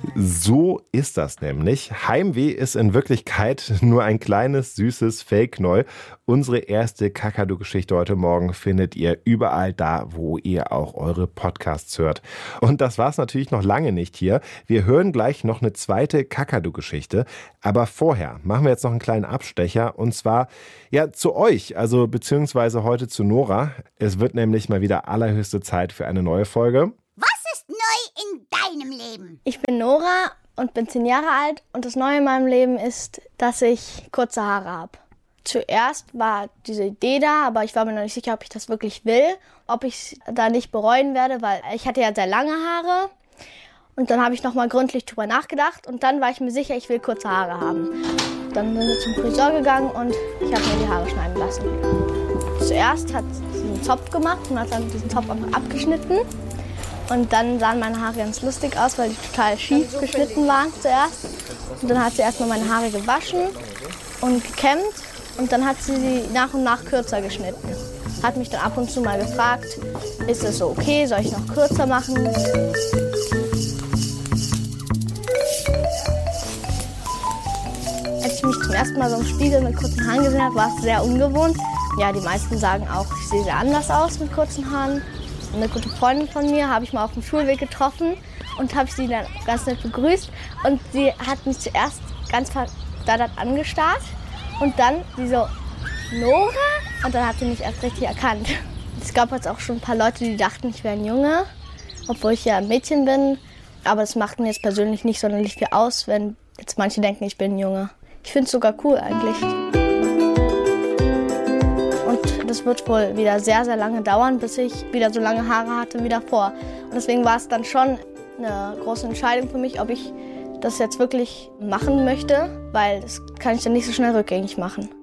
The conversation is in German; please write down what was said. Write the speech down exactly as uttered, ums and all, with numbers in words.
So ist das nämlich. Heimweh ist in Wirklichkeit nur ein kleines, süßes Fake-Neu. Unsere erste Kakadu-Geschichte heute Morgen findet ihr überall da, wo ihr auch eure Podcasts hört. Und das war's natürlich noch lange nicht hier. Wir hören gleich noch eine zweite Kakadu-Geschichte. Aber vorher machen wir jetzt noch einen kleinen Abstecher. Und zwar ja zu euch, also beziehungsweise heute zu Nora. Es wird nämlich mal wieder allerhöchste Zeit für eine neue Folge. In deinem Leben? Ich bin Nora und bin zehn Jahre alt und das Neue in meinem Leben ist, dass ich kurze Haare habe. Zuerst war diese Idee da, aber ich war mir noch nicht sicher, ob ich das wirklich will, ob ich es da nicht bereuen werde, weil ich hatte ja sehr lange Haare und dann habe ich nochmal gründlich drüber nachgedacht und dann war ich mir sicher, ich will kurze Haare haben. Dann sind wir zum Friseur gegangen und ich habe mir die Haare schneiden lassen. Zuerst hat sie einen Zopf gemacht und hat dann diesen Zopf einfach abgeschnitten. Und dann sahen meine Haare ganz lustig aus, weil die total schief geschnitten waren zuerst. Und dann hat sie erstmal meine Haare gewaschen und gekämmt. Und dann hat sie sie nach und nach kürzer geschnitten. Hat mich dann ab und zu mal gefragt, ist es so okay, soll ich noch kürzer machen? Als ich mich zum ersten Mal so im Spiegel mit kurzen Haaren gesehen habe, war es sehr ungewohnt. Ja, die meisten sagen auch, ich sehe sehr anders aus mit kurzen Haaren. Eine gute Freundin von mir habe ich mal auf dem Schulweg getroffen und habe sie dann ganz nett begrüßt. Und sie hat mich zuerst ganz verdattert angestarrt und dann sie so, Nora? Und dann hat sie mich erst richtig erkannt. Es gab jetzt auch schon ein paar Leute, die dachten, ich wäre ein Junge, obwohl ich ja ein Mädchen bin. Aber es macht mir jetzt persönlich nicht sonderlich viel aus, wenn jetzt manche denken, ich bin ein Junge. Ich finde es sogar cool eigentlich. Das wird wohl wieder sehr, sehr lange dauern, bis ich wieder so lange Haare hatte wie davor. Und deswegen war es dann schon eine große Entscheidung für mich, ob ich das jetzt wirklich machen möchte, weil das kann ich dann nicht so schnell rückgängig machen.